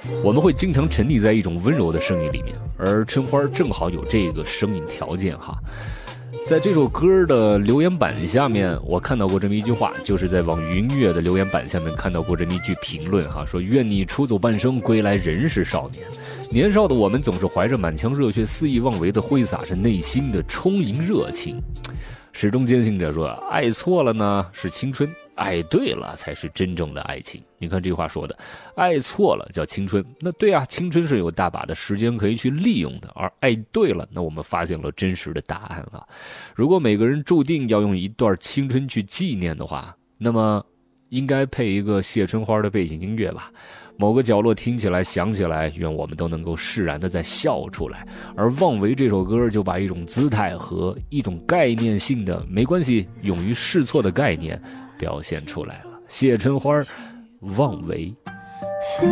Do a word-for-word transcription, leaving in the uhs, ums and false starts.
我们会经常沉溺在一种温柔的声音里面，而春花正好有这个声音条件哈。在这首歌的留言板下面，我看到过这么一句话，就是在网易云音乐的留言板下面看到过这么一句评论哈，说愿你出走半生，归来仍是少年。年少的我们总是怀着满腔热血，肆意妄为的挥洒着内心的充盈热情，始终坚信着说，爱错了呢是青春，爱对了才是真正的爱情。你看这句话说的，爱错了叫青春，那对啊，青春是有大把的时间可以去利用的，而爱对了，那我们发现了真实的答案了。如果每个人注定要用一段青春去纪念的话，那么应该配一个谢春花的背景音乐吧，某个角落听起来想起来，愿我们都能够释然的再笑出来。而妄为这首歌就把一种姿态和一种概念性的没关系勇于试错的概念表现出来了。谢春花，妄为。